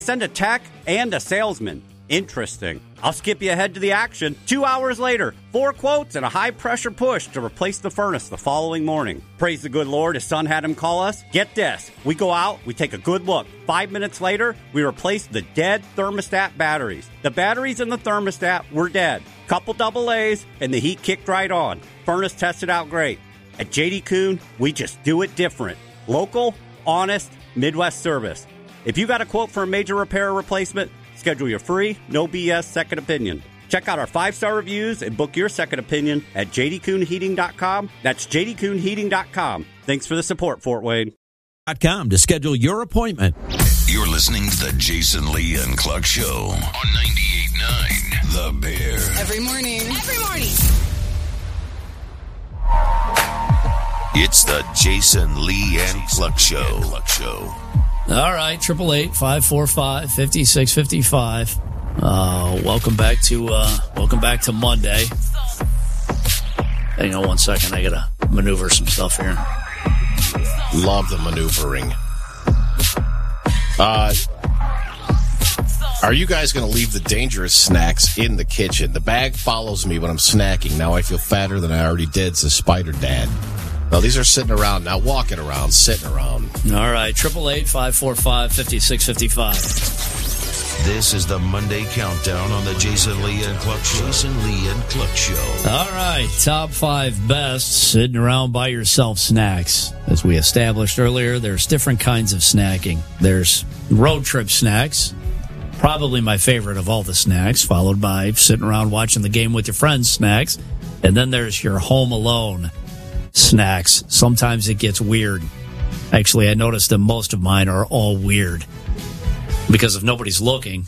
Send a tech and a salesman. Interesting. I'll skip you ahead to the action. 2 hours later, 4 quotes and a high-pressure push to replace the furnace the following morning. Praise the good Lord, his son had him call us. Get this. We go out, we take a good look. 5 minutes later, we replace the dead thermostat batteries. The batteries in the thermostat were dead. Couple double A's, and the heat kicked right on. Furnace tested out great. At J.D. Kuhn, we just do it different. Local, honest, Midwest service. If you got a quote for a major repair or replacement, schedule your free, no BS second opinion. Check out our 5-star reviews and book your second opinion at jdkuhnheating.com. That's jdkuhnheating.com. Thanks for the support, Fort Wayne. .com to schedule your appointment. You're listening to the Jason Lee and Cluck Show on 98.9 The Bear. Every morning. It's the Jason Lee and Cluck Show. All right, 888-545-5655. Welcome back to Monday. Hang on 1 second, I gotta maneuver some stuff here. Love the maneuvering. Are you guys going to leave the dangerous snacks in the kitchen? The bag follows me when I'm snacking. Now I feel fatter than I already did, says Spider Dad. No, these are sitting around, not walking around, sitting around. All right, 888-545-5655. This is the Monday Countdown on the Jason Lee and Cluck Show. Jason Lee and Cluck Show. All right, top 5 best sitting around by yourself snacks. As we established earlier, there's different kinds of snacking. There's road trip snacks, probably my favorite of all the snacks, followed by sitting around watching the game with your friends snacks. And then there's your home alone snacks. Sometimes it gets weird. Actually, I noticed that most of mine are all weird. Because if nobody's looking,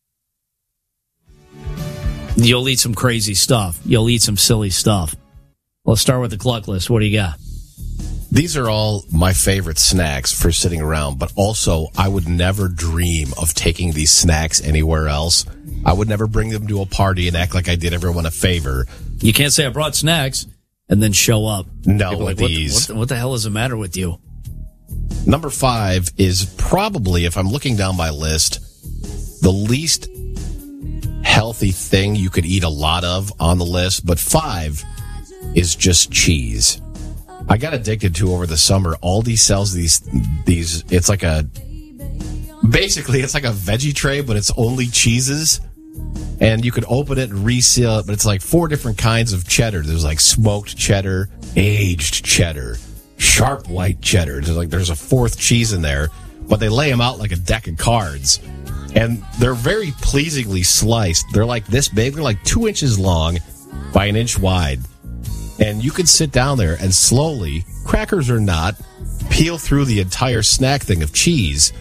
you'll eat some crazy stuff. You'll eat some silly stuff. Let's start with the Cluck list. What do you got? These are all my favorite snacks for sitting around, but also I would never dream of taking these snacks anywhere else. I would never bring them to a party and act like I did everyone a favor. You can't say I brought snacks and then show up. No, like, these. What the hell is the matter with you? Number 5 is probably, if I'm looking down my list, the least healthy thing you could eat a lot of on the list, but 5 is just cheese. I got addicted to over the summer. Aldi sells these, it's like basically it's like a veggie tray, but it's only cheeses. And you could open it and reseal it, but it's like 4 different kinds of cheddar. There's like smoked cheddar, aged cheddar, sharp white cheddar. There's a 4th cheese in there, but they lay them out like a deck of cards. And they're very pleasingly sliced. They're like this big. They're like 2 inches long by 1 inch wide. And you could sit down there and slowly, crackers or not, peel through the entire snack thing of cheese.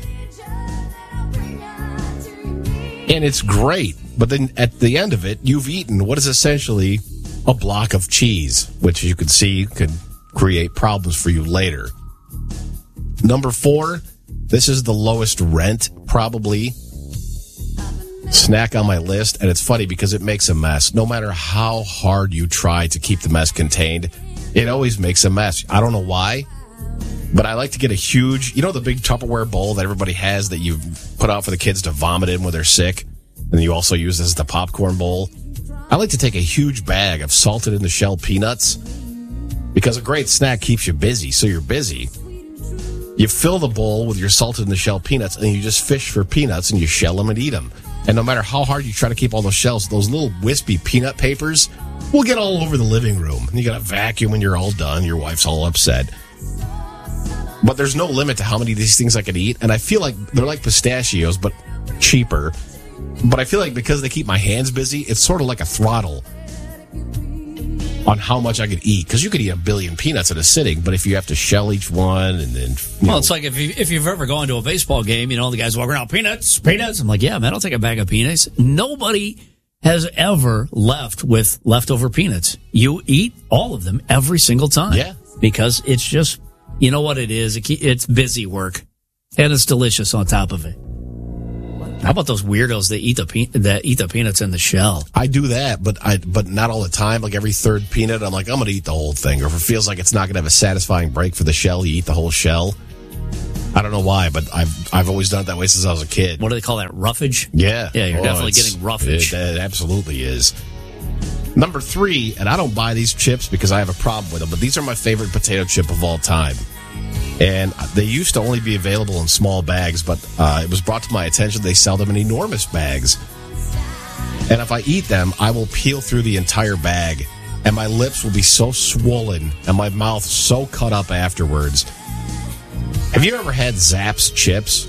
And it's great. But then at the end of it, you've eaten what is essentially a block of cheese, which you can see could create problems for you later. Number 4, this is the lowest rent, probably, snack on my list. And it's funny because it makes a mess. No matter how hard you try to keep the mess contained, it always makes a mess. I don't know why, but I like to get a huge, the big Tupperware bowl that everybody has that you put out for the kids to vomit in when they're sick. And you also use this as the popcorn bowl. I like to take a huge bag of salted in the shell peanuts because a great snack keeps you busy. So you're busy. You fill the bowl with your salted in the shell peanuts and you just fish for peanuts and you shell them and eat them. And no matter how hard you try to keep all those shells, those little wispy peanut papers will get all over the living room. And you got to vacuum when you're all done. Your wife's all upset. But there's no limit to how many of these things I could eat. And I feel like they're like pistachios, but cheaper. But I feel like because they keep my hands busy, it's sort of like a throttle on how much I could eat. Because you could eat 1 billion peanuts at a sitting, but if you have to shell each one and then... Well, it's like if you've ever gone to a baseball game, the guys walk around, peanuts. I'm like, yeah, man, I'll take a bag of peanuts. Nobody has ever left with leftover peanuts. You eat all of them every single time. Yeah. Because it's just, you know what it is? It's busy work. And it's delicious on top of it. How about those weirdos that eat the peanuts in the shell? I do that, but not all the time. Like every 3rd peanut, I'm like, I'm going to eat the whole thing. Or if it feels like it's not going to have a satisfying break for the shell, you eat the whole shell. I don't know why, but I've always done it that way since I was a kid. What do they call that? Roughage? Yeah. Yeah, you're definitely getting roughage. It absolutely is. Number 3, and I don't buy these chips because I have a problem with them, but these are my favorite potato chip of all time. And they used to only be available in small bags, but it was brought to my attention they sell them in enormous bags. And if I eat them, I will peel through the entire bag, and my lips will be so swollen and my mouth so cut up afterwards. Have you ever had Zapp's chips?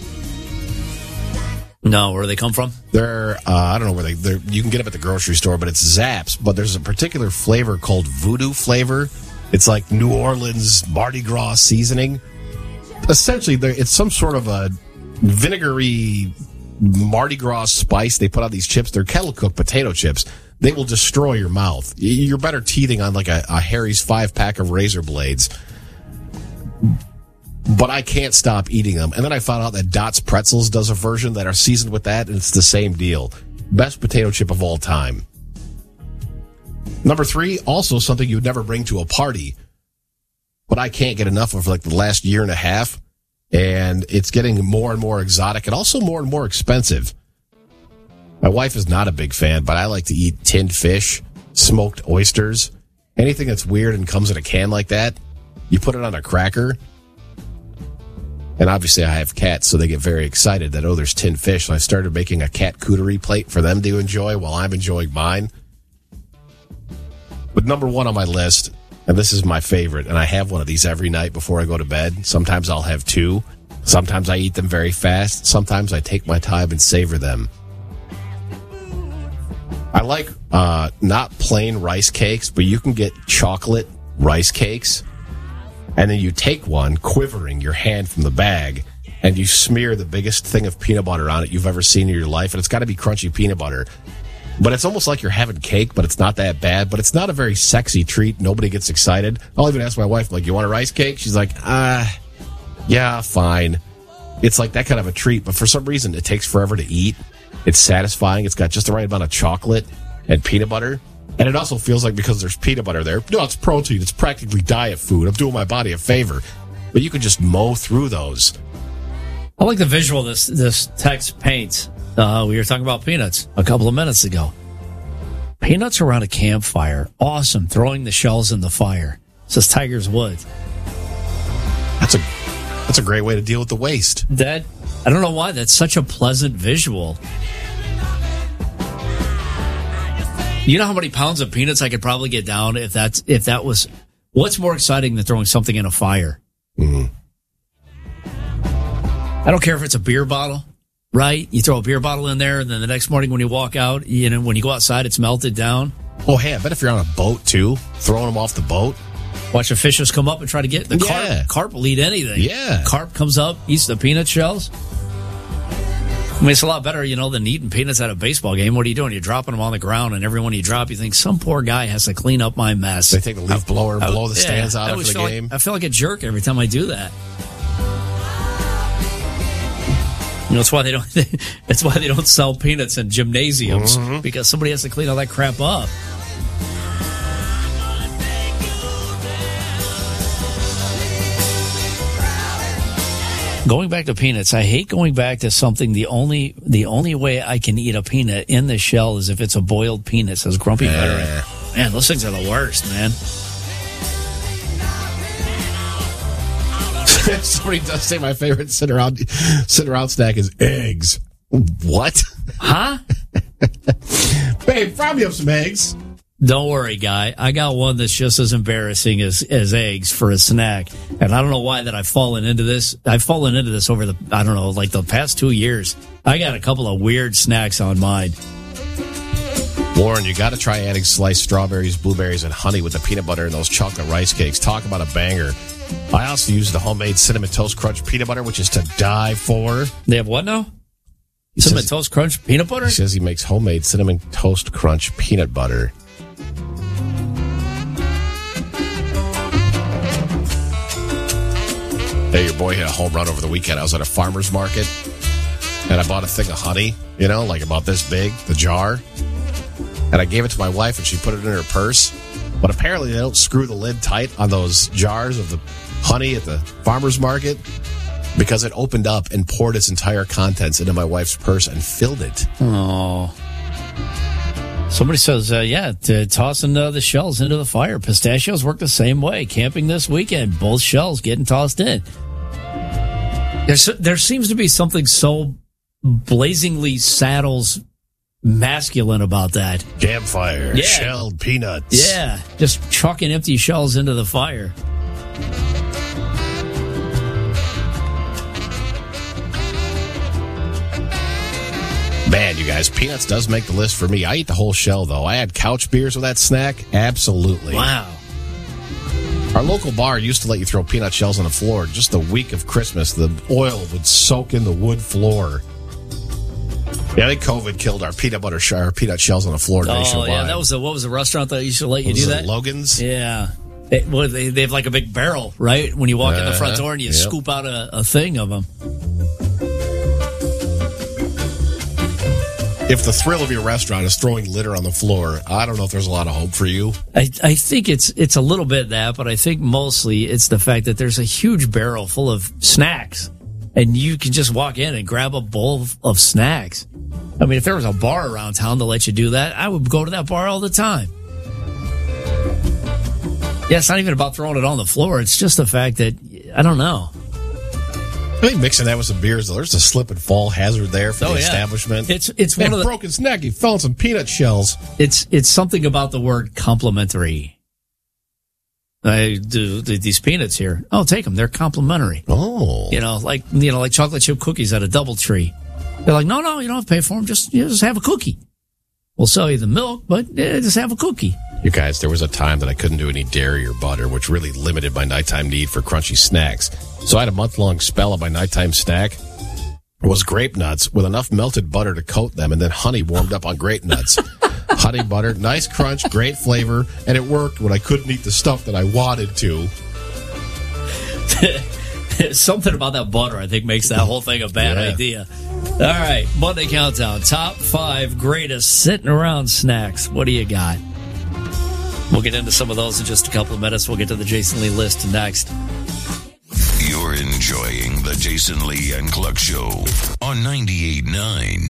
No, where do they come from? They're, I don't know where they're, you can get them at the grocery store, but it's Zapp's. But there's a particular flavor called Voodoo flavor. It's like New Orleans Mardi Gras seasoning. Essentially, it's some sort of a vinegary Mardi Gras spice they put on these chips. They're kettle cooked potato chips. They will destroy your mouth. You're better teething on like a Harry's 5-pack of razor blades. But I can't stop eating them. And then I found out that Dot's Pretzels does a version that are seasoned with that, and it's the same deal. Best potato chip of all time. Number 3, also something you'd never bring to a party, but I can't get enough of like the last year and a half, and it's getting more and more exotic and also more and more expensive. My wife is not a big fan, but I like to eat tinned fish, smoked oysters, anything that's weird and comes in a can like that. You put it on a cracker. And obviously I have cats, so they get very excited that, there's tinned fish. So I started making a cat cooterie plate for them to enjoy while I'm enjoying mine. But number 1 on my list, and this is my favorite, and I have one of these every night before I go to bed. Sometimes I'll have 2. Sometimes I eat them very fast. Sometimes I take my time and savor them. I like not plain rice cakes, but you can get chocolate rice cakes. And then you take one, quivering your hand from the bag, and you smear the biggest thing of peanut butter on it you've ever seen in your life. And it's got to be crunchy peanut butter. But it's almost like you're having cake, but it's not that bad. But it's not a very sexy treat. Nobody gets excited. I'll even ask my wife, like, you want a rice cake? She's like, yeah, fine. It's like that kind of a treat. But for some reason, it takes forever to eat. It's satisfying. It's got just the right amount of chocolate and peanut butter. And it also feels like because there's peanut butter there, no, it's protein. It's practically diet food. I'm doing my body a favor. But you can just mow through those. I like the visual this text paints. We were talking about peanuts a couple of minutes ago. Peanuts around a campfire. Awesome. Throwing the shells in the fire. It says Tiger's Woods. That's a great way to deal with the waste. I don't know why. That's such a pleasant visual. You know how many pounds of peanuts I could probably get down if that was what's more exciting than throwing something in a fire? Mm-hmm. I don't care if it's a beer bottle, right? You throw a beer bottle in there, and then the next morning when you walk out, when you go outside, it's melted down. Oh, hey, I bet if you're on a boat too, throwing them off the boat. Watch the fishes come up and try to get the carp. Carp will eat anything. Yeah. Carp comes up, eats the peanut shells. I mean, it's a lot better, than eating peanuts at a baseball game. What are you doing? You're dropping them on the ground, and every one you drop, you think, some poor guy has to clean up my mess. They take the leaf blower and blow the stands out after the game. I feel like a jerk every time I do that. That's why they don't. That's why they don't sell peanuts in gymnasiums, because somebody has to clean all that crap up. Going back to peanuts, I hate going back to something. The only way I can eat a peanut in the shell is if it's a boiled peanut, says Grumpy Veteran. Man, those things are the worst, man. Somebody does say my favorite sit around snack is eggs. What? Huh? Babe, fry me up some eggs. Don't worry, guy. I got one that's just as embarrassing as eggs for a snack. And I don't know why that I've fallen into this. I've fallen into this over the past 2 years. I got a couple of weird snacks on mine. Warren, you got to try adding sliced strawberries, blueberries, and honey with the peanut butter and those chocolate rice cakes. Talk about a banger. I also use the homemade Cinnamon Toast Crunch peanut butter, which is to die for. They have what now? Cinnamon Toast Crunch peanut butter? He says he makes homemade Cinnamon Toast Crunch peanut butter. Hey, your boy hit a home run over the weekend. I was at a farmer's market, and I bought a thing of honey, like about this big, the jar. And I gave it to my wife, and she put it in her purse. But apparently they don't screw the lid tight on those jars of the honey at the farmer's market. because it opened up and poured its entire contents into my wife's purse and filled it. Oh. Somebody says, tossing the shells into the fire. Pistachios work the same way. Camping this weekend, both shells getting tossed in. There seems to be something so blazingly Saddles masculine about that. Campfire, shelled peanuts. Yeah, just chucking empty shells into the fire. Man, you guys, peanuts does make the list for me. I eat the whole shell, though. I had couch beers with that snack. Absolutely. Wow. Our local bar used to let you throw peanut shells on the floor. Just the week of Christmas, the oil would soak in the wood floor. Yeah, I think COVID killed our peanut shells on the floor nationwide. Oh, yeah, what was the restaurant that used to let you do that? Logan's? Yeah. They have like a big barrel, right? When you walk in the front door and you scoop out a thing of them. If the thrill of your restaurant is throwing litter on the floor, I don't know if there's a lot of hope for you. I think it's a little bit that, but I think mostly it's the fact that there's a huge barrel full of snacks, and you can just walk in and grab a bowl of snacks. I mean, if there was a bar around town to let you do that, I would go to that bar all the time. Yeah, it's not even about throwing it on the floor. It's just the fact that, I don't know. I think mixing that with some beers, though, there's a slip and fall hazard there for the establishment. It's one of the broken snack. You fell on some peanut shells. It's something about the word complimentary. I do these peanuts here. Oh, take them. They're complimentary. Oh, like chocolate chip cookies at a DoubleTree. They're like, no, you don't have to pay for them. Just have a cookie. We'll sell you the milk, but just have a cookie. You guys, there was a time that I couldn't do any dairy or butter, which really limited my nighttime need for crunchy snacks. So I had a month-long spell of my nighttime snack was grape nuts with enough melted butter to coat them, and then honey warmed up on grape nuts. Honey butter, nice crunch, great flavor, and it worked when I couldn't eat the stuff that I wanted to. Something about that butter, I think, makes that whole thing a bad idea. All right, Monday Countdown. Top 5 greatest sitting around snacks. What do you got? We'll get into some of those in just a couple of minutes. We'll get to the Jason Lee list next. You're enjoying the Jason Lee and Cluck Show on 98.9.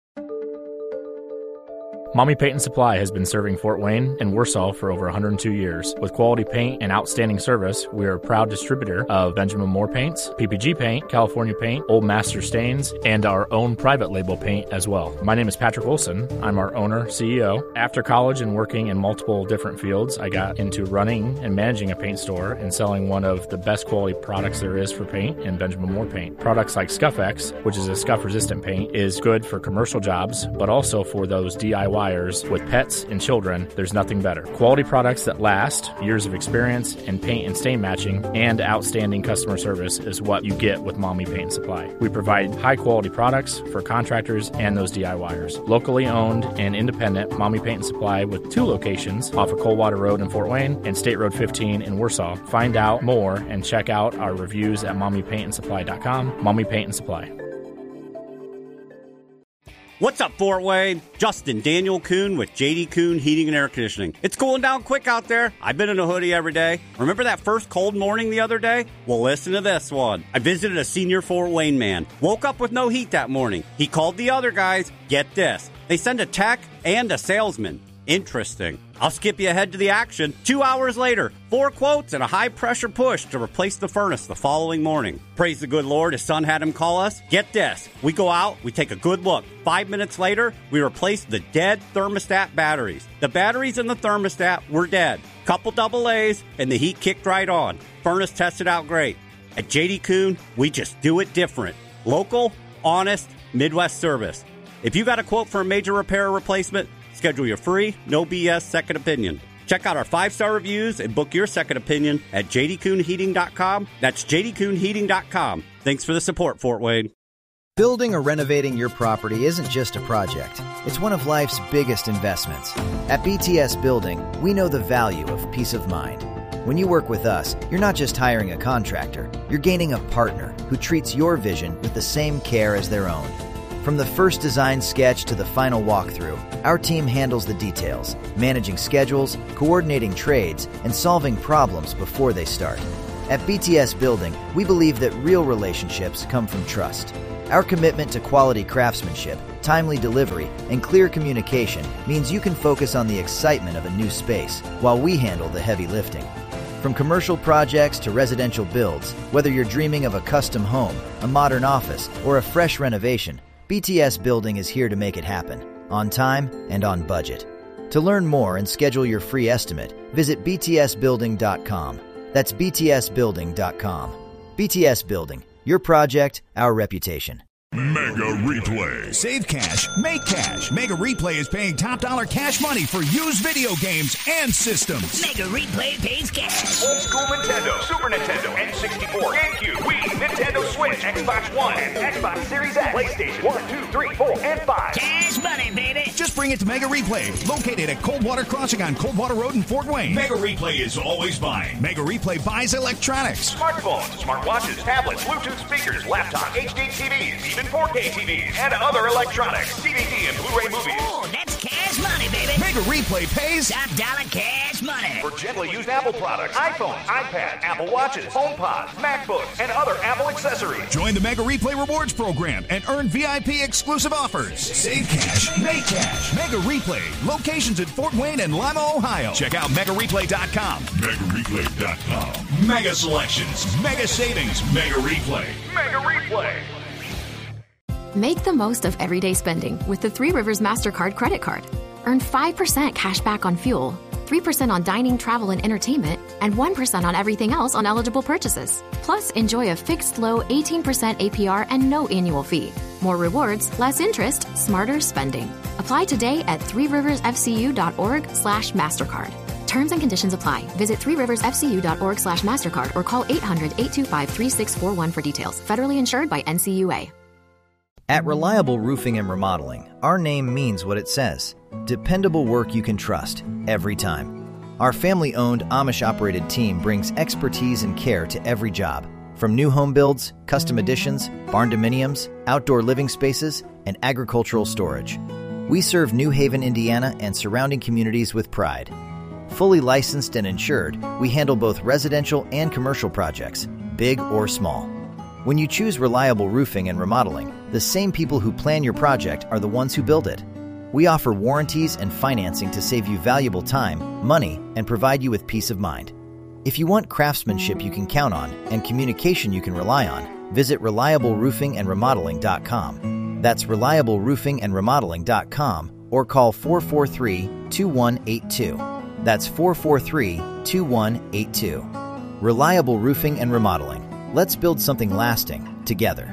Mommy Paint and Supply has been serving Fort Wayne and Warsaw for over 102 years. With quality paint and outstanding service, we are a proud distributor of Benjamin Moore paints, PPG paint, California paint, Old Master stains, and our own private label paint as well. My name is Patrick Wilson. I'm our owner, CEO. After college and working in multiple different fields, I got into running and managing a paint store and selling one of the best quality products there is for paint in Benjamin Moore paint. Products like Scuff-X, which is a scuff-resistant paint, is good for commercial jobs, but also for those DIY with pets and children. There's nothing better. Quality products that last, years of experience in paint and stain matching, and outstanding customer service is what you get with Mommy Paint and Supply. We provide high quality products for contractors and those DIYers. Locally owned and independent, Mommy Paint and Supply with 2 locations off of Coldwater Road in Fort Wayne and State Road 15 in Warsaw. Find out more and check out our reviews at mommypaintandsupply.com. Mommy Paint and Supply. What's up, Fort Wayne? Justin Daniel Kuhn with JD Kuhn Heating and Air Conditioning. It's cooling down quick out there. I've been in a hoodie every day. Remember that first cold morning the other day? Well, listen to this one. I visited a senior Fort Wayne man. Woke up with no heat that morning. He called the other guys. Get this. They send a tech and a salesman. Interesting. I'll skip you ahead to the action. 2 hours later, 4 quotes and a high-pressure push to replace the furnace the following morning. Praise the good Lord, his son had him call us. Get this. We go out, we take a good look. 5 minutes later, we replace the dead thermostat batteries. The batteries in the thermostat were dead. Couple double A's, and the heat kicked right on. Furnace tested out great. At JD Kuhn, we just do it different. Local, honest, Midwest service. If you got a quote for a major repair or replacement, schedule your free, no BS second opinion. Check out our 5-star reviews and book your second opinion at jdkuhnheating.com. That's jdkuhnheating.com. Thanks for the support, Fort Wayne. Building or renovating your property isn't just a project. It's one of life's biggest investments. At BTS Building, we know the value of peace of mind. When you work with us, you're not just hiring a contractor. You're gaining a partner who treats your vision with the same care as their own. From the first design sketch to the final walkthrough, our team handles the details, managing schedules, coordinating trades, and solving problems before they start. At BTS Building, we believe that real relationships come from trust. Our commitment to quality craftsmanship, timely delivery, and clear communication means you can focus on the excitement of a new space while we handle the heavy lifting. From commercial projects to residential builds, whether you're dreaming of a custom home, a modern office, or a fresh renovation, BTS Building is here to make it happen, on time and on budget. To learn more and schedule your free estimate, visit btsbuilding.com. That's btsbuilding.com. BTS Building. Your project, our reputation. Mega Replay. Save cash, make cash. Mega Replay is paying top dollar cash money for used video games and systems. Mega Replay pays cash. Old school Nintendo, Super Nintendo, N64, GameCube, Wii, Nintendo Switch, Xbox One, and Xbox Series X, PlayStation 1, 2, 3, 4, and 5. Cash money, baby. Just bring it to Mega Replay, located at Coldwater Crossing on Coldwater Road in Fort Wayne. Mega Replay is always buying. Mega Replay buys electronics, Smartphones, smartwatches, tablets, Bluetooth speakers, laptops, HD TVs, even 4K TVs, and other electronics, DVD and Blu-ray movies. Oh, that's cash money, baby. Mega Replay pays Top dollar cash money. For gently used Apple products, iPhones, iPads, Apple Watches, HomePods, MacBooks, and other Apple accessories. Join the Mega Replay Rewards program and earn VIP exclusive offers. Save cash, make cash. Mega Replay. Locations in Fort Wayne and Lima, Ohio. Check out MegaReplay.com. MegaReplay.com. Mega selections, mega savings, Mega Replay. Mega Replay. Make the most of everyday spending with the Three Rivers MasterCard credit card. Earn 5% cash back on fuel, 3% on dining, travel, and entertainment, and 1% on everything else on eligible purchases. Plus, enjoy a fixed low 18% APR and no annual fee. More rewards, less interest, smarter spending. Apply today at threeriversfcu.org/MasterCard. Terms and conditions apply. Visit threeriversfcu.org/MasterCard or call 800-825-3641 for details. Federally insured by NCUA. At Reliable Roofing and Remodeling, our name means what it says. Dependable work you can trust, every time. Our family-owned, Amish-operated team brings expertise and care to every job. From new home builds, custom additions, barn dominiums, outdoor living spaces, and agricultural storage. We serve New Haven, Indiana, and surrounding communities with pride. Fully licensed and insured, we handle both residential and commercial projects, big or small. When you choose Reliable Roofing and Remodeling, the same people who plan your project are the ones who build it. We offer warranties and financing to save you valuable time, money, and provide you with peace of mind. If you want craftsmanship you can count on and communication you can rely on, visit ReliableRoofingAndRemodeling.com. That's ReliableRoofingAndRemodeling.com or call 443-2182. That's 443-2182. Reliable Roofing and Remodeling. Let's build something lasting together.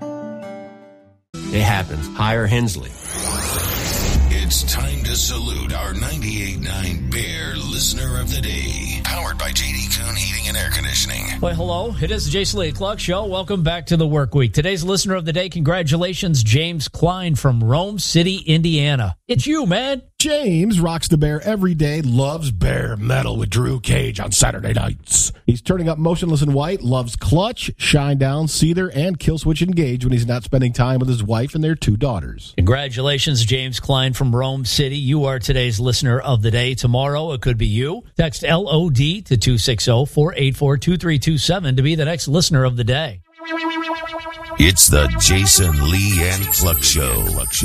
It happens. Hire Hensley. It's time to salute our 98.9 Bear Listener of the Day. Powered by J.D. Kuhn Heating and Air Conditioning. Well, hello. It is the Jason Lee Cluck Show. Welcome back to the work week. Today's Listener of the Day, congratulations, James Klein from Rome City, Indiana. It's you, man. James rocks the Bear every day, loves Bear Metal with Drew Cage on Saturday nights. He's turning up Motionless in White, loves Clutch, Shinedown, Seether, and Killswitch Engage when he's not spending time with his wife and their 2 daughters. Congratulations, James Klein from Rome City. You are today's Listener of the Day. Tomorrow, it could be you. Text LOD to 260-484-2327 to be the next Listener of the Day. It's the Jason Lee and Cluck Show.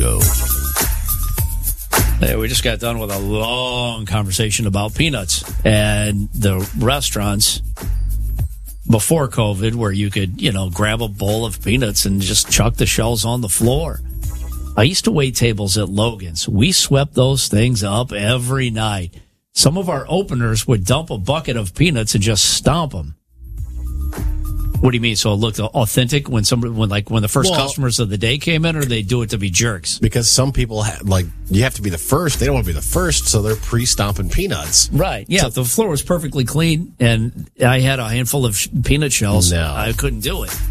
Hey, we just got done with a long conversation about peanuts and the restaurants before COVID where you could, grab a bowl of peanuts and just chuck the shells on the floor. I used to wait tables at Logan's. We swept those things up every night. Some of our openers would dump a bucket of peanuts and just stomp them. What do you mean? So it looked authentic when the first customers of the day came in, or they do it to be jerks? Because some people you have to be the first. They don't want to be the first, so they're pre-stomping peanuts. Right. Yeah. If the floor was perfectly clean and I had a handful of peanut shells, I couldn't do it.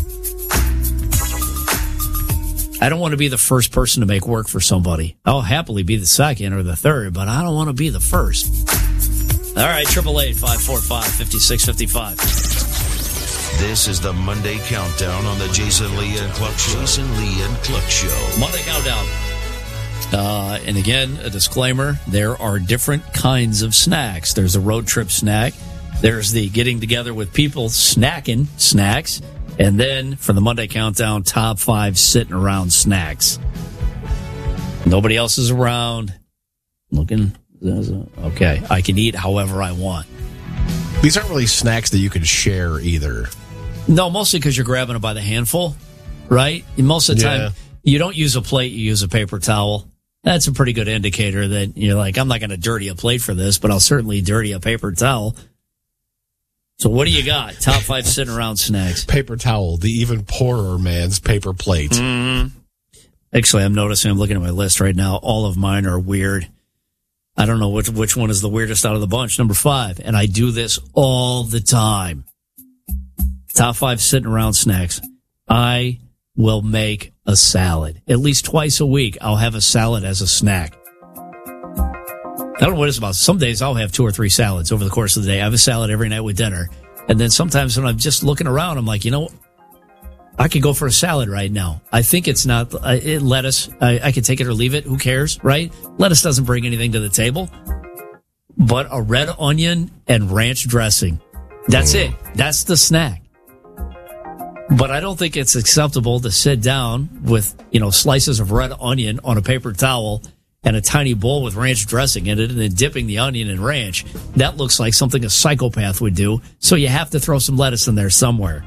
I don't want to be the first person to make work for somebody. I'll happily be the second or the third, but I don't want to be the first. All right. 888-545-5655. This is the Monday Countdown on the Jason Lee and Cluck Show. Monday Countdown. And again, a disclaimer, there are different kinds of snacks. There's a road trip snack. There's the getting together with people, snacking, snacks. And then for the Monday Countdown, top 5 sitting around snacks. Nobody else is around. Looking. Okay, I can eat however I want. These aren't really snacks that you can share either. No, mostly because you're grabbing it by the handful, right? And most of the time, you don't use a plate, you use a paper towel. That's a pretty good indicator that you're like, I'm not going to dirty a plate for this, but I'll certainly dirty a paper towel. So what do you got? Top 5 sitting around snacks. Paper towel, the even poorer man's paper plate. Mm-hmm. Actually, I'm noticing, I'm looking at my list right now, all of mine are weird. I don't know which one is the weirdest out of the bunch. Number 5, and I do this all the time. Top 5 sitting around snacks. I will make a salad. At least twice a week, I'll have a salad as a snack. I don't know what it's about. Some days I'll have 2 or 3 salads over the course of the day. I have a salad every night with dinner. And then sometimes when I'm just looking around, I'm like, you know, I could go for a salad right now. I think it's not lettuce. I could take it or leave it. Who cares, right? Lettuce doesn't bring anything to the table. But a red onion and ranch dressing. That's it. That's the snack. But I don't think it's acceptable to sit down with, slices of red onion on a paper towel and a tiny bowl with ranch dressing in it and then dipping the onion in ranch. That looks like something a psychopath would do. So you have to throw some lettuce in there somewhere.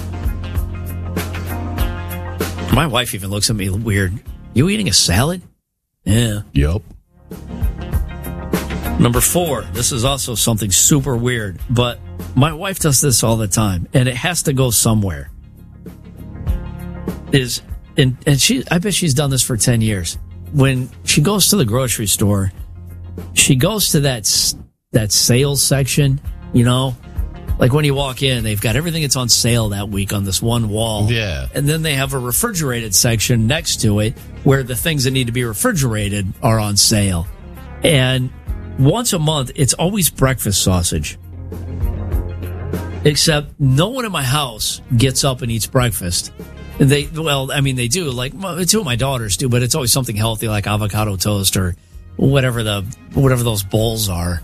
My wife even looks at me weird. You eating a salad? Yeah. Yep. Number 4. This is also something super weird, but my wife does this all the time, and it has to go somewhere. I bet she's done this for 10 years. When she goes to the grocery store, she goes to that sales section, like when you walk in, they've got everything that's on sale that week on this one wall. Yeah. And then they have a refrigerated section next to it where the things that need to be refrigerated are on sale. And once a month, it's always breakfast sausage. Except no one in my house gets up and eats breakfast. They do. Like 2 of my daughters do, but it's always something healthy like avocado toast or whatever those bowls are.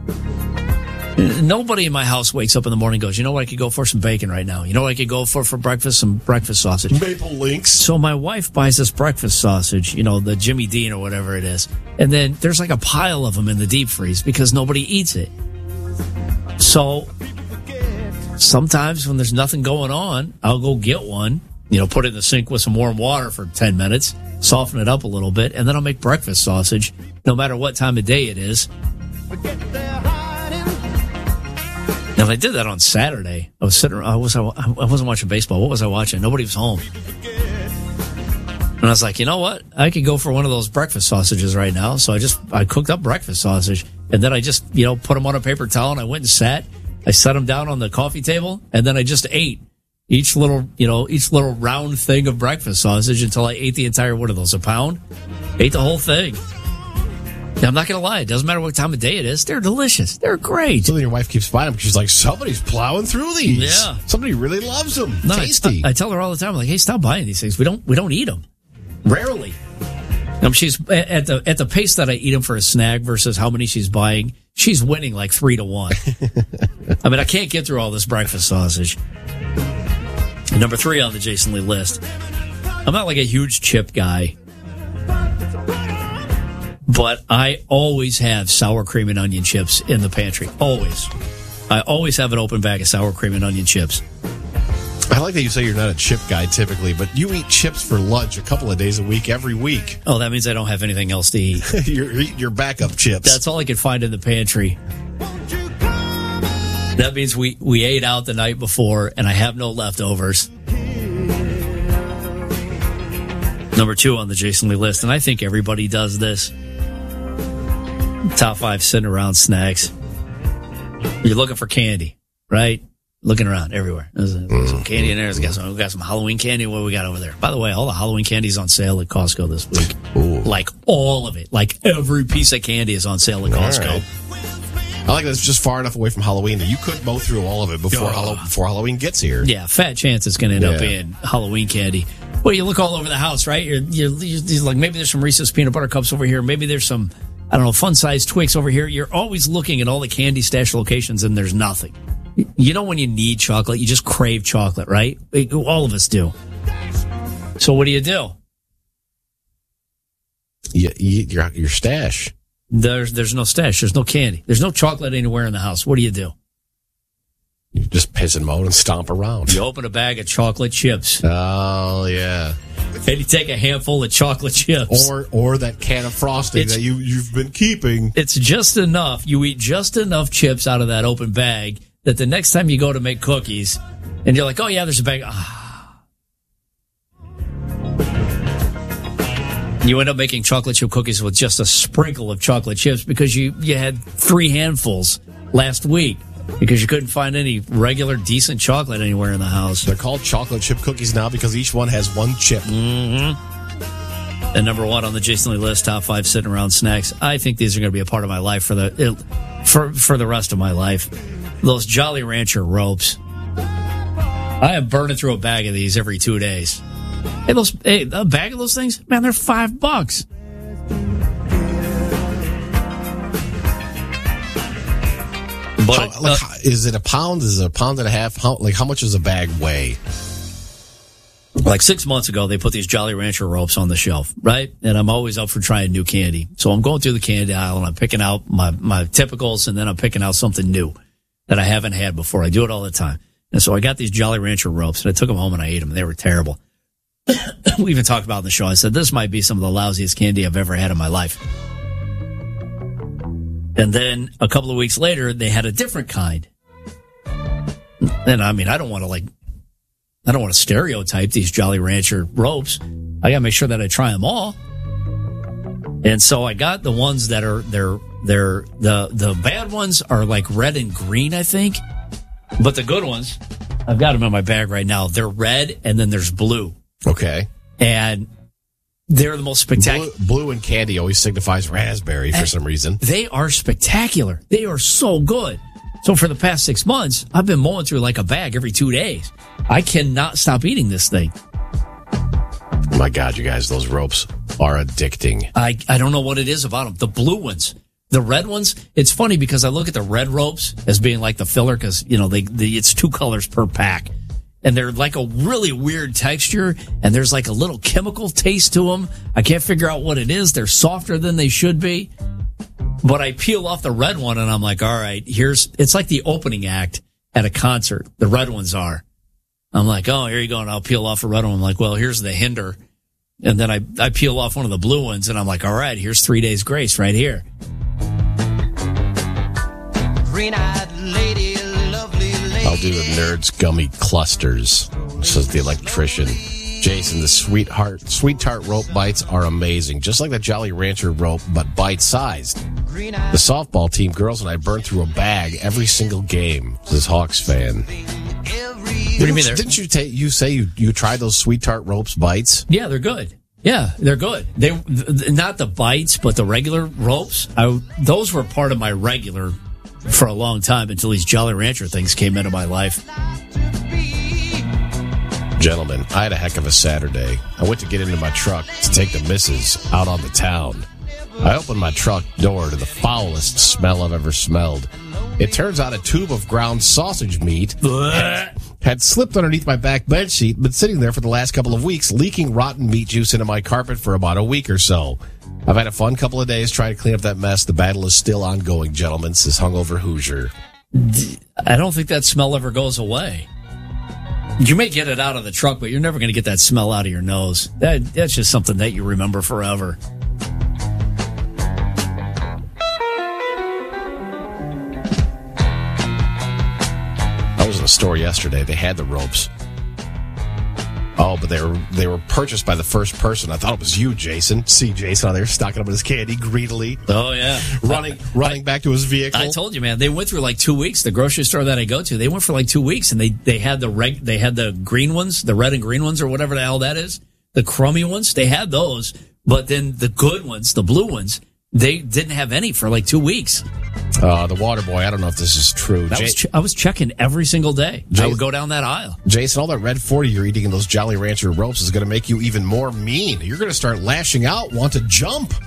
Nobody in my house wakes up in the morning and goes, you know what, I could go for some bacon right now. You know what I could go for breakfast? Some breakfast sausage. Maple Links. So my wife buys this breakfast sausage, the Jimmy Dean or whatever it is. And then there's like a pile of them in the deep freeze because nobody eats it. So sometimes when there's nothing going on, I'll go get one, put it in the sink with some warm water for 10 minutes, soften it up a little bit, and then I'll make breakfast sausage no matter what time of day it is. Now, if I did that on Saturday, I wasn't watching baseball. What was I watching? Nobody was home. And I was like, you know what? I could go for one of those breakfast sausages right now. So I cooked up breakfast sausage, and then I just, put them on a paper towel, and I went and sat. I set them down on the coffee table, and then I just ate each little round thing of breakfast sausage until I ate the entire, what are those, a pound? Ate the whole thing. I'm not going to lie. It doesn't matter what time of day it is. They're delicious. They're great. So then your wife keeps buying them. She's like, somebody's plowing through these. Yeah. Somebody really loves them. No, Tasty. I tell her all the time, I'm like, hey, stop buying these things. We don't eat them. Rarely. She's at the pace that I eat them for a snack versus how many she's buying. She's winning like 3-1. I can't get through all this breakfast sausage. Number 3 on the Jason Lee list. I'm not like a huge chip guy. But I always have sour cream and onion chips in the pantry. Always. I always have an open bag of sour cream and onion chips. I like that you say you're not a chip guy typically, but you eat chips for lunch a couple of days a week, every week. Oh, that means I don't have anything else to eat. You're eating your backup chips. That's all I can find in the pantry. That means we ate out the night before, and I have no leftovers. Number 2 on the Jason Lee list, and I think everybody does this. Top 5 sitting around snacks. You're looking for candy, right? Looking around everywhere. There's some candy in there. We got some Halloween candy. What we got over there? By the way, all the Halloween candy's on sale at Costco this week. Ooh. Like all of it. Like every piece of candy is on sale at Costco. Right. I like that it's just far enough away from Halloween that you could mow through all of it before Halloween gets here. Yeah, fat chance it's going to end up being Halloween candy. Well, you look all over the house, right? You're like, maybe there's some Reese's peanut butter cups over here. Maybe there's some I don't know, Fun Size Twix over here. You're always looking at all the candy stash locations and there's nothing. You know when you need chocolate, you just crave chocolate, right? All of us do. So what do? You eat your stash. There's no stash. There's no candy. There's no chocolate anywhere in the house. What do? You just piss and moan and stomp around. You open a bag of chocolate chips. Oh, yeah. And you take a handful of chocolate chips. Or that can of frosting that you've been keeping. It's just enough. You eat just enough chips out of that open bag that the next time you go to make cookies and you're like, oh, yeah, there's a bag. You end up making chocolate chip cookies with just a sprinkle of chocolate chips because you had 3 handfuls last week because you couldn't find any regular decent chocolate anywhere in the house. They're called chocolate chip cookies now because each one has 1 chip. Mm-hmm. And number 1 on the Jason Lee list, top 5 sitting around snacks. I think these are going to be a part of my life for the rest of my life. Those Jolly Rancher ropes. I am burning through a bag of these every 2 days. Hey, a bag of those things, man, they're $5. But is it a pound? Is it a pound and a half? How much does a bag weigh? Like 6 months ago, they put these Jolly Rancher ropes on the shelf, right? And I'm always up for trying new candy. So I'm going through the candy aisle and I'm picking out my typicals and then I'm picking out something new that I haven't had before. I do it all the time. And so I got these Jolly Rancher ropes and I took them home and I ate them. They were terrible. We even talked about it in the show. I said, this might be some of the lousiest candy I've ever had in my life. And then a couple of weeks later, they had a different kind. And I mean, I don't want to stereotype these Jolly Rancher ropes. I got to make sure that I try them all. And so I got the ones that are, the bad ones are like red and green, I think. But the good ones, I've got them in my bag right now. They're red and then there's blue. Okay. And they're the most spectacular. Blue and candy always signifies raspberry for some reason. They are spectacular. They are so good. So for the past 6 months, I've been mowing through like a bag every 2 days. I cannot stop eating this thing. My God, you guys, those ropes are addicting. I don't know what it is about them. The blue ones. The red ones, it's funny because I look at the red ropes as being like the filler because, it's 2 colors per pack. And they're like a really weird texture, and there's like a little chemical taste to them. I can't figure out what it is. They're softer than they should be. But I peel off the red one, and I'm like, all right, it's like the opening act at a concert. The red ones are. I'm like, oh, here you go, and I'll peel off a red one. I'm like, well, here's the hinder. And then I peel off one of the blue ones, and I'm like, all right, here's 3 days grace right here. Green-eyed lady, lovely lady. I'll do the Nerds Gummy Clusters, says the electrician. Jason, the sweet tart rope bites are amazing. Just like the Jolly Rancher rope, but bite-sized. The softball team girls and I burn through a bag every single game, says Hawks fan. What do you mean? Didn't you say you tried those sweet tart ropes bites? Yeah, they're good. Yeah, they're good. They not the bites, but the regular ropes. Those were part of my regular for a long time until these Jolly Rancher things came into my life. Gentlemen, I had a heck of a Saturday. I went to get into my truck to take the missus out on the town. I opened my truck door to the foulest smell I've ever smelled. It turns out a tube of ground sausage meat had slipped underneath my back bed sheet, been sitting there for the last couple of weeks, leaking rotten meat juice into my carpet for about a week or so. I've had a fun couple of days trying to clean up that mess. The battle is still ongoing, gentlemen, says Hungover Hoosier. I don't think that smell ever goes away. You may get it out of the truck, but you're never going to get that smell out of your nose. That's just something that you remember forever. I was in the store yesterday. They had the ropes. Oh, but they were purchased by the first person. I thought it was you, Jason. See Jason out there stocking up his candy greedily. Oh, yeah. Running back to his vehicle. I told you, man. They went through like 2 weeks. The grocery store that I go to, they went for like 2 weeks, and they had the green ones, the red and green ones, or whatever the hell that is. The crummy ones, they had those. But then the good ones, the blue ones, they didn't have any for like 2 weeks. The water boy, I don't know if this is true. I was checking every single day. I would go down that aisle. Jason, all that Red 40 you're eating in those Jolly Rancher ropes is going to make you even more mean. You're going to start lashing out, want to jump.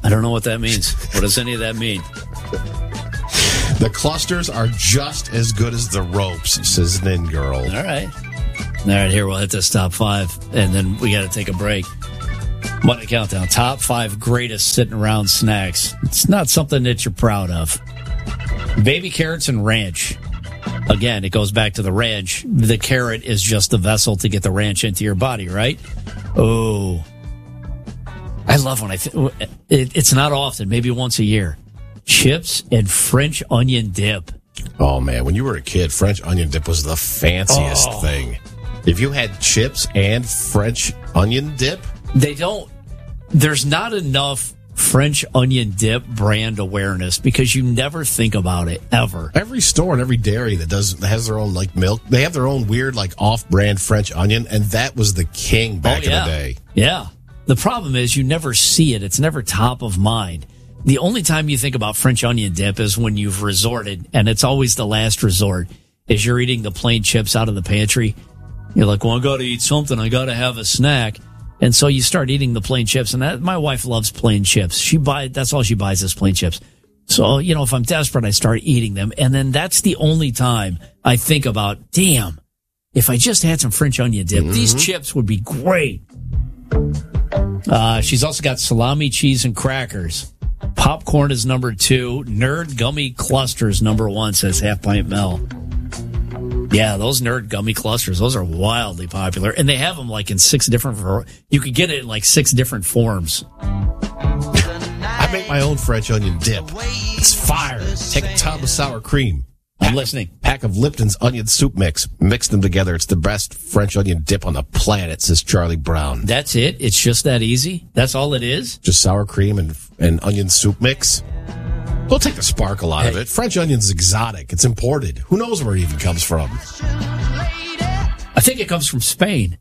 I don't know what that means. What does any of that mean? The clusters are just as good as the ropes, says Nin Girl. All right, here we'll hit this top 5, and then we got to take a break. Money Countdown, top 5 greatest sitting around snacks. It's not something that you're proud of. Baby carrots and ranch. Again, it goes back to the ranch. The carrot is just the vessel to get the ranch into your body, right? Oh, I love when it's not often, maybe once a year. Chips and French onion dip. Oh, man, when you were a kid, French onion dip was the fanciest thing. If you had chips and French onion dip? There's not enough French onion dip brand awareness because you never think about it, ever. Every store and every dairy that has their own, like, milk, they have their own weird, like, off-brand French onion, and that was the king back in the day. Yeah. The problem is you never see it. It's never top of mind. The only time you think about French onion dip is when you've resorted, and it's always the last resort, is you're eating the plain chips out of the pantry. You're like, well, I got to eat something. I got to have a snack. And so you start eating the plain chips, and my wife loves plain chips. That's all she buys is plain chips. So, if I'm desperate, I start eating them. And then that's the only time I think about, damn, if I just had some French onion dip, these chips would be great. She's also got salami, cheese, and crackers. Popcorn is number 2. Nerd Gummy Clusters, number 1, says Half Pint Mel. Yeah, those Nerd Gummy Clusters, those are wildly popular. And they have them like in 6 different, you could get it in like 6 different forms. I make my own French onion dip. It's fire. Take a tub of sour cream. I'm listening. Pack of Lipton's onion soup mix. Mix them together. It's the best French onion dip on the planet, says Charlie Brown. That's it? It's just that easy? That's all it is? Just sour cream and onion soup mix. Don't take the sparkle out of it. French onion's exotic. It's imported. Who knows where it even comes from? I think it comes from Spain.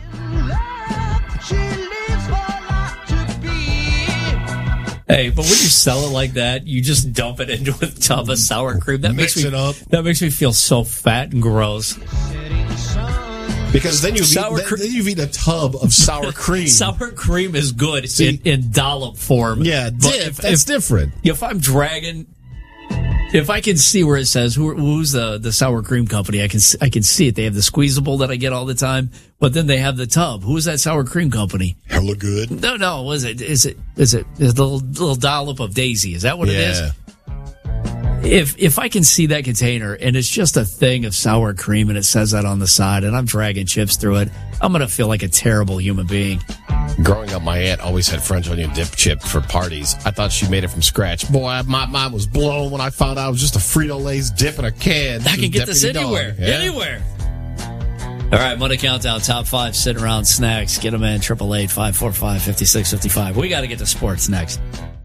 Hey, but when you sell it like that, you just dump it into a tub of sour cream. That Mix it up. That makes me feel so fat and gross. Because then you've eaten a tub of sour cream. Sour cream is good in dollop form. Yeah, dip. That's different. If I'm dragging, if I can see where it says who's the sour cream company, I can see it. They have the squeezable that I get all the time, but then they have the tub. Who's that sour cream company? Hella good. No. Is it the little dollop of Daisy? Is that what it is? If I can see that container and it's just a thing of sour cream and it says that on the side and I'm dragging chips through it, I'm going to feel like a terrible human being. Growing up, my aunt always had French onion dip chip for parties. I thought she made it from scratch. Boy, my mind was blown when I found out it was just a Frito-Lay's dip in a can. I can get this anywhere. Yeah. Anywhere. All right, Money Countdown, top 5 sitting around snacks. Get them in, 888-545-5655. We got to get to sports next.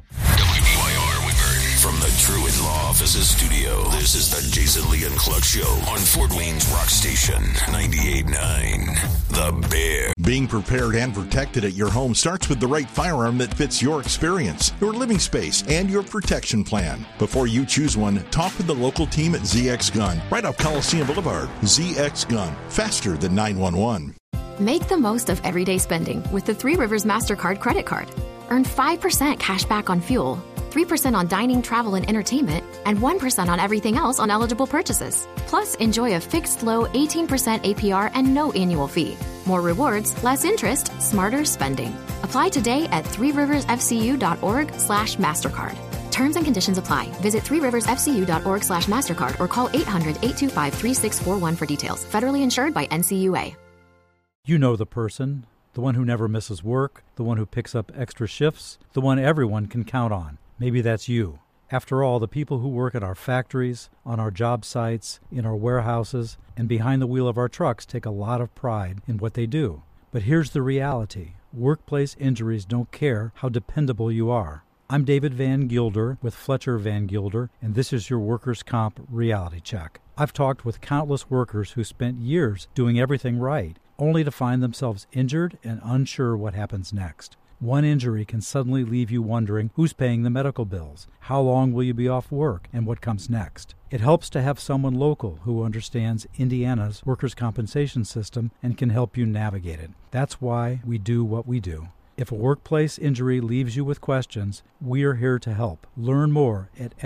From the Truett Law Offices studio, this is the Jason Lee and Cluck Show on Fort Wayne's Rock Station, 98.9, The Bear. Being prepared and protected at your home starts with the right firearm that fits your experience, your living space, and your protection plan. Before you choose one, talk with the local team at ZX Gun, right off Coliseum Boulevard. ZX Gun, faster than 911. Make the most of everyday spending with the Three Rivers MasterCard credit card. Earn 5% cash back on fuel, 3% on dining, travel, and entertainment, and 1% on everything else on eligible purchases. Plus, enjoy a fixed low 18% APR and no annual fee. More rewards, less interest, smarter spending. Apply today at threeriversfcu.org/MasterCard. Terms and conditions apply. Visit threeriversfcu.org/MasterCard or call 800-825-3641 for details. Federally insured by NCUA. You know the person, the one who never misses work, the one who picks up extra shifts, the one everyone can count on. Maybe that's you. After all, the people who work at our factories, on our job sites, in our warehouses, and behind the wheel of our trucks take a lot of pride in what they do. But here's the reality. Workplace injuries don't care how dependable you are. I'm David Van Gilder with Fletcher Van Gilder, and this is your Workers' Comp Reality Check. I've talked with countless workers who spent years doing everything right, only to find themselves injured and unsure what happens next. One injury can suddenly leave you wondering who's paying the medical bills, how long will you be off work, and what comes next. It helps to have someone local who understands Indiana's workers' compensation system and can help you navigate it. That's why we do what we do. If a workplace injury leaves you with questions, we're here to help. Learn more at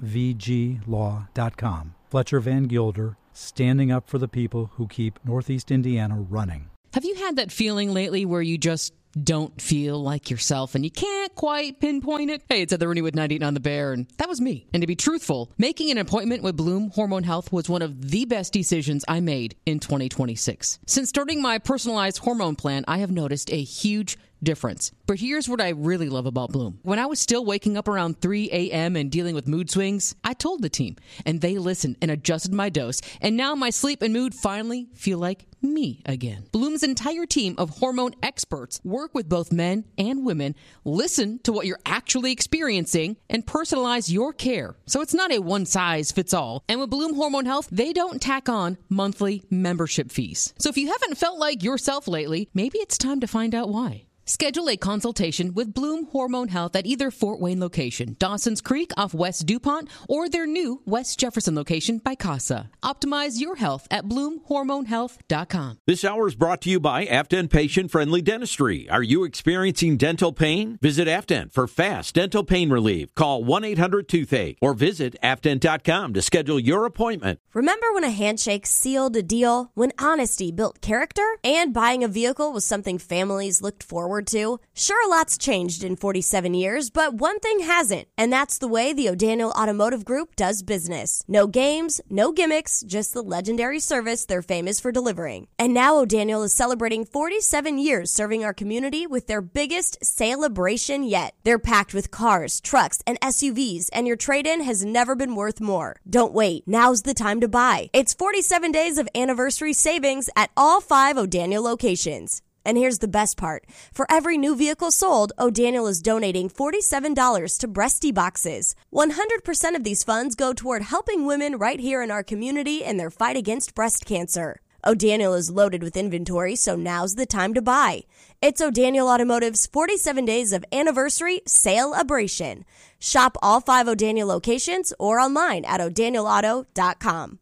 fvglaw.com. Fletcher Van Gilder, standing up for the people who keep Northeast Indiana running. Have you had that feeling lately where you just don't feel like yourself and you can't quite pinpoint it? Hey, it's Heather Rooney with 98.9 The Bear, and that was me. And to be truthful, making an appointment with Bloom Hormone Health was one of the best decisions I made in 2026. Since starting my personalized hormone plan, I have noticed a huge difference. But here's what I really love about Bloom. When I was still waking up around 3 a.m. and dealing with mood swings, I told the team, and they listened and adjusted my dose, and now my sleep and mood finally feel like me again. Bloom's entire team of hormone experts work with both men and women, listen to what you're actually experiencing, and personalize your care. So it's not a one-size-fits-all. And with Bloom Hormone Health, they don't tack on monthly membership fees. So if you haven't felt like yourself lately, maybe it's time to find out why. Schedule a consultation with Bloom Hormone Health at either Fort Wayne location, Dawson's Creek off West DuPont, or their new West Jefferson location by Casa. Optimize your health at BloomHormoneHealth.com. This hour is brought to you by Afton Patient Friendly Dentistry. Are you experiencing dental pain? Visit Afton for fast dental pain relief. Call 1-800-TOOTHACHE or visit Afton.com to schedule your appointment. Remember when a handshake sealed a deal? When honesty built character? And buying a vehicle was something families looked forward to? Sure, lots changed in 47 years, but one thing hasn't, and that's the way the O'Daniel Automotive Group does business. No games, no gimmicks, just the legendary service they're famous for delivering. And now O'Daniel is celebrating 47 years serving our community with their biggest celebration yet. They're packed with cars, trucks, and SUVs, and your trade-in has never been worth more. Don't wait. Now's the time to buy. It's 47 days of anniversary savings at all 5 O'Daniel locations. And here's the best part. For every new vehicle sold, O'Daniel is donating $47 to Breasty Boxes. 100% of these funds go toward helping women right here in our community in their fight against breast cancer. O'Daniel is loaded with inventory, so now's the time to buy. It's O'Daniel Automotive's 47 Days of Anniversary Sale-abration. Shop all 5 O'Daniel locations or online at o'danielauto.com.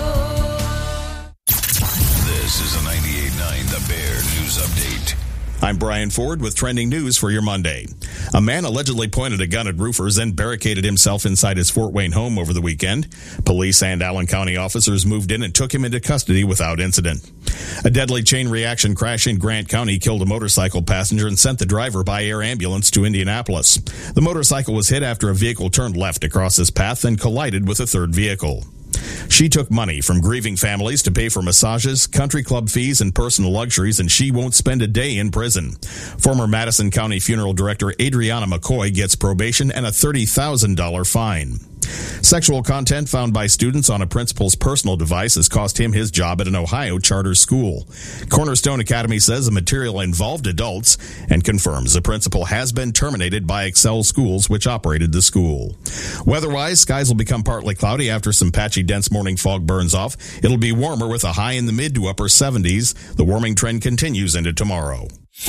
This is a 98.9 The Bear News Update. I'm Brian Ford with trending news for your Monday. A man allegedly pointed a gun at roofers and barricaded himself inside his Fort Wayne home over the weekend. Police and Allen County officers moved in and took him into custody without incident. A deadly chain reaction crash in Grant County killed a motorcycle passenger and sent the driver by air ambulance to Indianapolis. The motorcycle was hit after a vehicle turned left across his path and collided with a third vehicle. She took money from grieving families to pay for massages, country club fees, and personal luxuries, and she won't spend a day in prison. Former Madison County Funeral Director Adriana McCoy gets probation and a $30,000 fine. Sexual content found by students on a principal's personal device has cost him his job at an Ohio charter school. Cornerstone Academy says the material involved adults and confirms the principal has been terminated by Excel Schools, which operated the school. Weather-wise, skies will become partly cloudy after some patchy dense morning fog burns off. It'll be warmer with a high in the mid to upper 70s. The warming trend continues into tomorrow.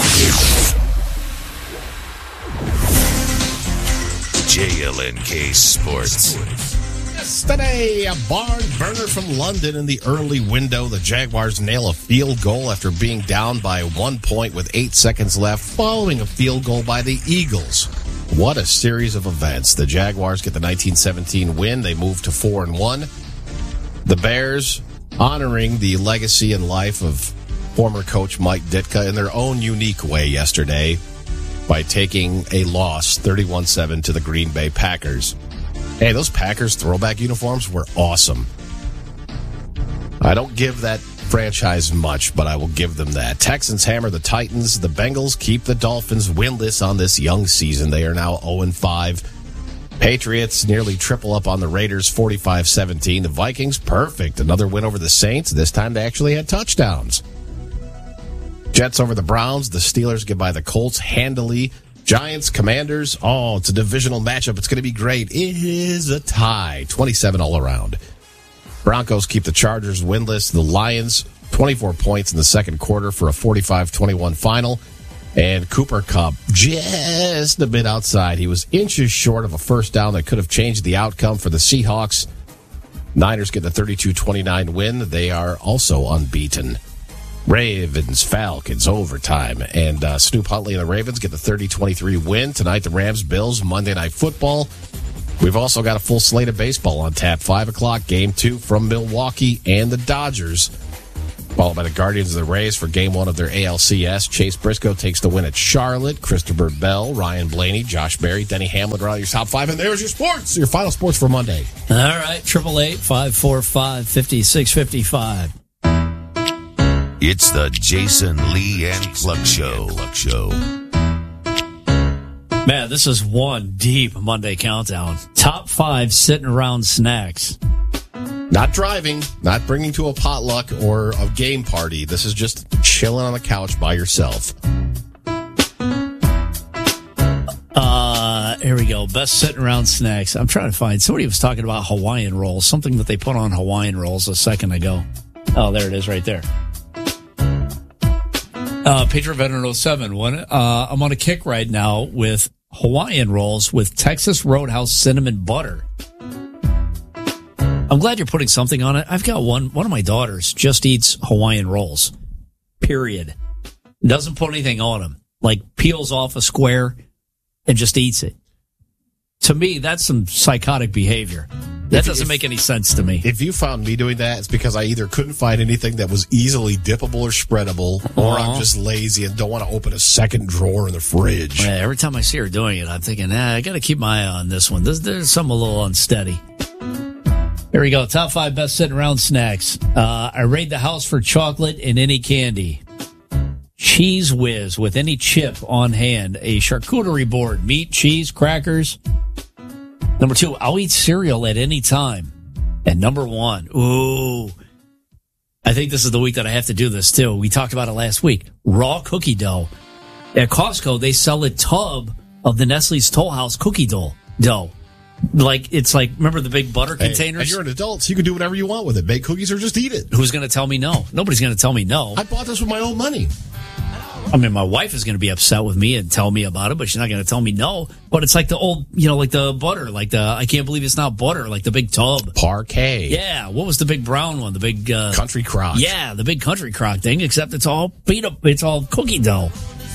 JLNK Sports. Yesterday, a barn burner from London in the early window. The Jaguars nail a field goal after being down by 1 point with 8 seconds left, following a field goal by the Eagles. What a series of events. The Jaguars get the 1917 win. They move to 4-1. The Bears honoring the legacy and life of former coach Mike Ditka in their own unique way yesterday by taking a loss 31-7 to the Green Bay Packers. Hey, those Packers throwback uniforms were awesome. I don't give that franchise much, but I will give them that. Texans hammer the Titans. The Bengals keep the Dolphins winless on this young season. They are now 0-5. Patriots nearly triple up on the Raiders, 45-17. The Vikings, perfect. Another win over the Saints. This time they actually had touchdowns. Jets over the Browns. The Steelers get by the Colts handily. Giants, Commanders. Oh, it's a divisional matchup. It's going to be great. It is a tie. 27 all around. Broncos keep the Chargers winless. The Lions, 24 points in the second quarter for a 45-21 final. And Cooper Kupp just a bit outside. He was inches short of a first down that could have changed the outcome for the Seahawks. Niners get the 32-29 win. They are also unbeaten. Ravens, Falcons, overtime. And Snoop Huntley and the Ravens get the 30-23 win. Tonight, the Rams, Bills, Monday Night Football. We've also got a full slate of baseball on tap. 5 o'clock, Game 2 from Milwaukee and the Dodgers. Followed by the Guardians of the Rays for Game 1 of their ALCS. Chase Briscoe takes the win at Charlotte. Christopher Bell, Ryan Blaney, Josh Berry, Denny Hamlin are out your top 5. And there's your sports. Your final sports for Monday. All right, 888-545-5655. It's the Jason Lee and Cluck Show. Man, this is one deep Monday countdown. Top 5 sitting around snacks. Not driving, not bringing to a potluck or a game party. This is just chilling on the couch by yourself. Here we go. Best sitting around snacks. I'm trying to find. Somebody was talking about Hawaiian rolls, something that they put on Hawaiian rolls a second ago. Oh, there it is right there. Patriot Veteran 07. I'm on a kick right now with Hawaiian rolls with Texas Roadhouse cinnamon butter. I'm glad you're putting something on it. I've got one of my daughters just eats Hawaiian rolls. Period. Doesn't put anything on them. Like peels off a square and just eats it. To me, that's some psychotic behavior. That doesn't make any sense to me. If you found me doing that, it's because I either couldn't find anything that was easily dippable or spreadable, or I'm just lazy and don't want to open a second drawer in the fridge. Yeah, every time I see her doing it, I'm thinking, I got to keep my eye on this one. There's something a little unsteady. Here we go. Top 5 best sitting around snacks. I raid the house for chocolate and any candy. Cheese Whiz with any chip on hand. A charcuterie board. Meat, cheese, crackers. Number 2, I'll eat cereal at any time. And number 1, I think this is the week that I have to do this too. We talked about it last week. Raw cookie dough. At Costco, they sell a tub of the Nestle's Toll House cookie dough. It's like, remember the big butter containers? And you're an adult, so you can do whatever you want with it. Bake cookies or just eat it. Who's going to tell me no? Nobody's going to tell me no. I bought this with my own money. I mean, my wife is going to be upset with me and tell me about it, but she's not going to tell me no. But it's like the old, like the butter, I can't believe it's not butter, like the big tub. Parquet. Yeah. What was the big brown one? The big, Country Crock. Yeah, the big Country Crock thing, except it's all it's all cookie dough.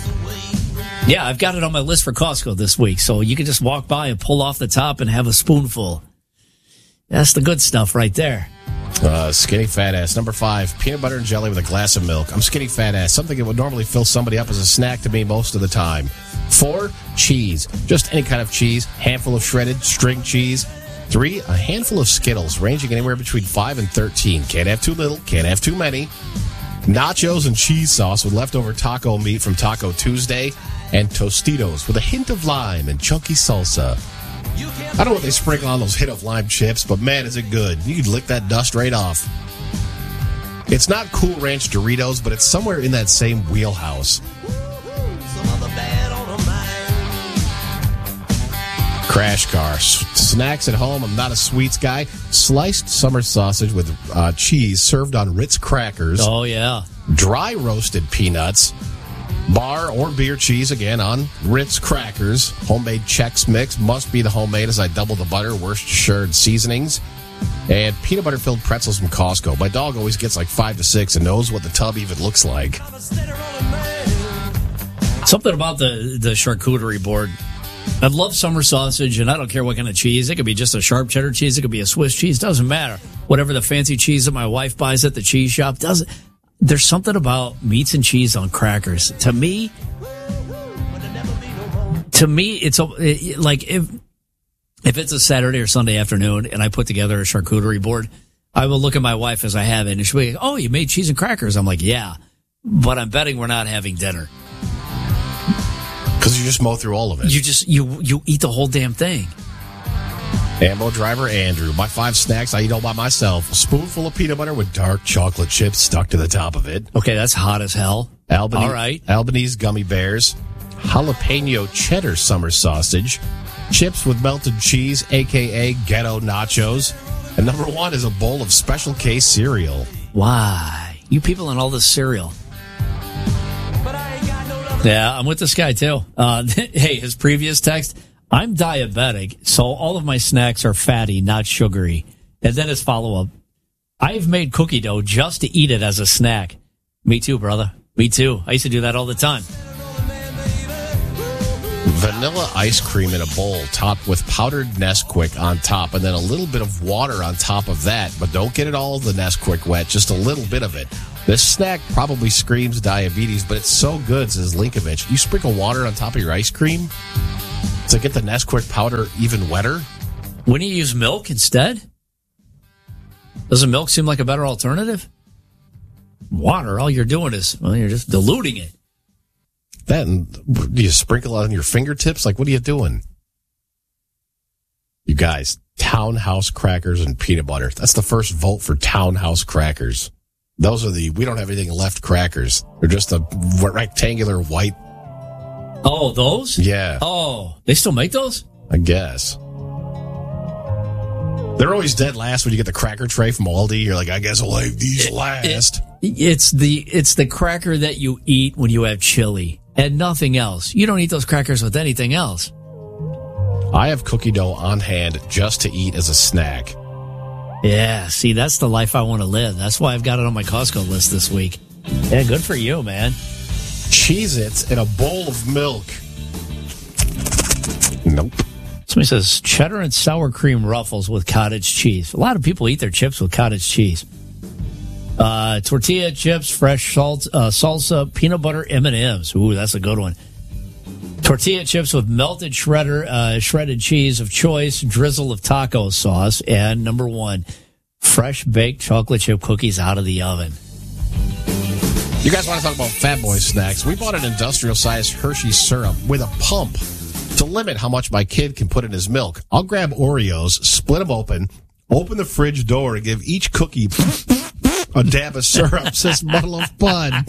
Yeah, I've got it on my list for Costco this week, so you can just walk by and pull off the top and have a spoonful. That's the good stuff right there. Skinny fat ass. Number 5, peanut butter and jelly with a glass of milk. I'm skinny fat ass. Something that would normally fill somebody up as a snack to me most of the time. 4, cheese. Just any kind of cheese. Handful of shredded string cheese. 3, a handful of Skittles, ranging anywhere between 5 and 13. Can't have too little. Can't have too many. Nachos and cheese sauce with leftover taco meat from Taco Tuesday. And Tostitos with a hint of lime and chunky salsa. I don't know what they sprinkle on those hint of lime chips, but man, is it good. You can lick that dust right off. It's not Cool Ranch Doritos, but it's somewhere in that same wheelhouse. Crash Car. Snacks at home. I'm not a sweets guy. Sliced summer sausage with cheese served on Ritz crackers. Oh, yeah. Dry roasted peanuts. Bar or beer cheese, again, on Ritz crackers. Homemade Chex Mix. Must be the homemade as I double the butter. Worcestershire seasonings. And peanut butter-filled pretzels from Costco. My dog always gets like 5 to 6 and knows what the tub even looks like. Something about the charcuterie board. I love summer sausage, and I don't care what kind of cheese. It could be just a sharp cheddar cheese. It could be a Swiss cheese. Doesn't matter. Whatever the fancy cheese that my wife buys at the cheese shop doesn't. There's something about meats and cheese on crackers. To me, it's like if it's a Saturday or Sunday afternoon and I put together a charcuterie board, I will look at my wife as I have it and she'll be like, "Oh, you made cheese and crackers." I'm like, "Yeah," but I'm betting we're not having dinner because you just mow through all of it. You eat the whole damn thing. Ammo driver Andrew. My 5 snacks I eat all by myself. A spoonful of peanut butter with dark chocolate chips stuck to the top of it. Okay, that's hot as hell. All right. Albanese gummy bears. Jalapeno cheddar summer sausage. Chips with melted cheese, a.k.a. ghetto nachos. And number 1 is a bowl of Special K cereal. Why? You people and all this cereal. Yeah, I'm with this guy too. Hey, his previous text... I'm diabetic, so all of my snacks are fatty, not sugary. And then his follow-up, I've made cookie dough just to eat it as a snack. Me too, brother. Me too. I used to do that all the time. Vanilla ice cream in a bowl topped with powdered Nesquik on top and then a little bit of water on top of that. But don't get it all of the Nesquik wet, just a little bit of it. This snack probably screams diabetes, but it's so good, says Linkovich. You sprinkle water on top of your ice cream to get the Nesquik powder even wetter? Wouldn't you use milk instead? Doesn't milk seem like a better alternative? Water, all you're doing is, well, you're just diluting it. That, and do you sprinkle it on your fingertips? Like, what are you doing? You guys, Townhouse crackers and peanut butter. That's the first vote for Townhouse crackers. Those are we don't have anything left crackers. They're just a rectangular white. Oh, those? Yeah. Oh, they still make those? I guess. They're always dead last when you get the cracker tray from Aldi. You're like, I guess I'll leave these last. It's the cracker that you eat when you have chili and nothing else. You don't eat those crackers with anything else. I have cookie dough on hand just to eat as a snack. Yeah, see, that's the life I want to live. That's why I've got it on my Costco list this week. Yeah, good for you, man. Cheez-Its in a bowl of milk. Nope. Somebody says cheddar and sour cream Ruffles with cottage cheese. A lot of people eat their chips with cottage cheese. Tortilla chips, fresh salt, salsa, peanut butter M&Ms. Ooh, that's a good one. Tortilla chips with melted shredded cheese of choice, drizzle of taco sauce, and number 1, fresh baked chocolate chip cookies out of the oven. You guys want to talk about Fat Boy snacks? We bought an industrial-sized Hershey syrup with a pump to limit how much my kid can put in his milk. I'll grab Oreos, split them open the fridge door, and give each cookie a dab of syrup, says Muddle of Bud.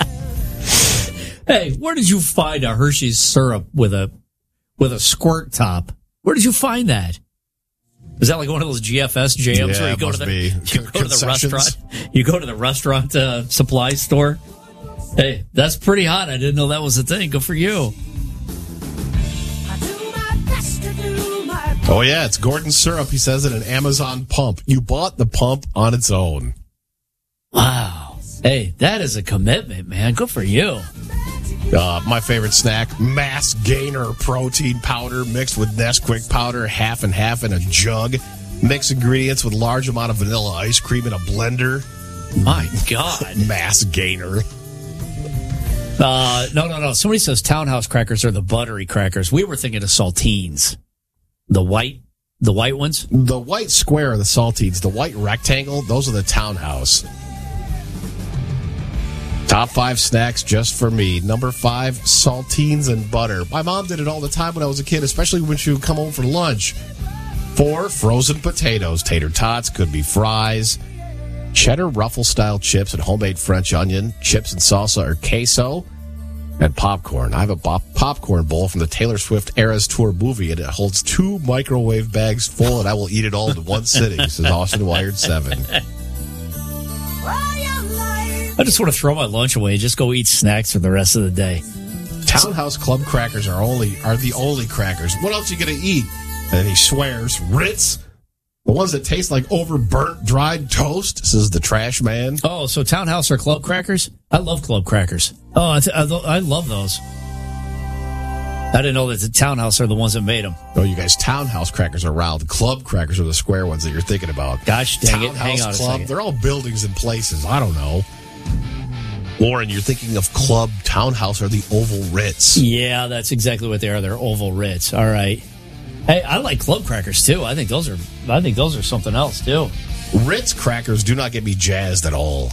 Hey, where did you find a Hershey's syrup with a squirt top? Where did you find that? Is that like one of those GFS jams where you go to the restaurant? You go to the restaurant supply store. Hey, that's pretty hot. I didn't know that was a thing. Good for you. Oh yeah, it's Gordon syrup. He says in an Amazon pump. You bought the pump on its own. Wow. Hey, that is a commitment, man. Good for you. My favorite snack, Mass Gainer protein powder mixed with Nesquik powder, half and half in a jug. Mix ingredients with large amount of vanilla ice cream in a blender. My God. Mass Gainer. No. Somebody says Townhouse crackers are the buttery crackers. We were thinking of saltines. The white ones? The white square are the saltines. The white rectangle, those are the Townhouse. Top 5 snacks just for me. Number 5, saltines and butter. My mom did it all the time when I was a kid, especially when she would come home for lunch. 4, frozen potatoes. Tater tots, could be fries. Cheddar Ruffle-style chips and homemade French onion. Chips and salsa or queso. And popcorn. I have a popcorn bowl from the Taylor Swift Eras Tour movie, and it holds 2 microwave bags full, and I will eat it all in one sitting, says Austin Wired 7. I just want to throw my lunch away, just go eat snacks for the rest of the day. Townhouse Club crackers are the only crackers. What else are you going to eat? And he swears, Ritz, the ones that taste like overburnt dried toast, says the trash man. Oh, so Townhouse are club crackers? I love club crackers. Oh, I love those. I didn't know that the Townhouse are the ones that made them. Oh, you guys, Townhouse crackers are round. Club crackers are the square ones that you're thinking about. Gosh dang it. Hang on Townhouse a Club, second. they're all buildings and places. I don't know. Lauren, you're thinking of Club. Townhouse are the oval Ritz. Yeah, that's exactly what they are. They're oval Ritz. All right. Hey, I like club crackers too. I think those are something else too. Ritz crackers do not get me jazzed at all.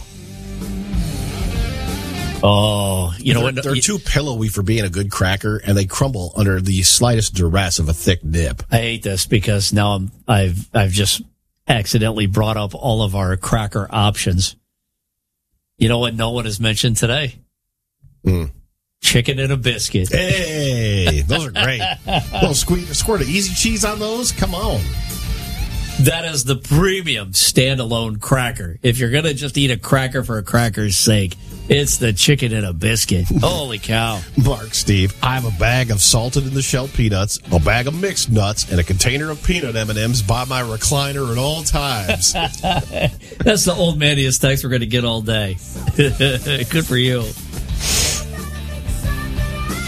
Oh, you know what? They're too pillowy for being a good cracker, and they crumble under the slightest duress of a thick dip. I hate this because now I've just accidentally brought up all of our cracker options. You know what no one has mentioned today? Chicken and a biscuit. Hey, those are great. Squirt of easy cheese on those? Come on. That is the premium standalone cracker. If you're going to just eat a cracker for a cracker's sake, It's the chicken and a biscuit. Holy cow. Mark, Steve, I have a bag of salted in the shell peanuts, a bag of mixed nuts, and a container of peanut M&Ms by my recliner at all times. That's the old maniest text we're going to get all day. Good for you.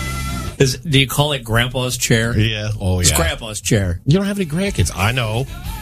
Do you call it Grandpa's chair? Yeah. Oh, yeah. It's Grandpa's chair. You don't have any grandkids. I know.